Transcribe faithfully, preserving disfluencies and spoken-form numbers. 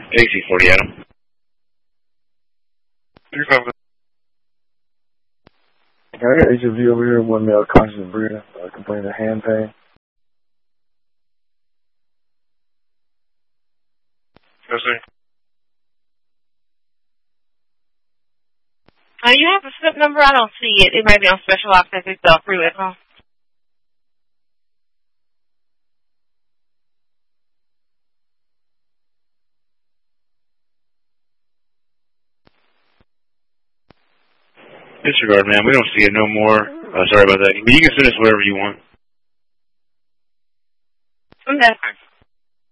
A C forty, Adam. three five. I got H O V over here, one male conscious breeder, uh, complaining of hand pain. Yes, sir. Uh, you have a slip number? I don't see it. It might be on special access itself. Free with huh? Disregard, man. We don't see it no more. Uh, sorry about that. But you can send us whatever you want.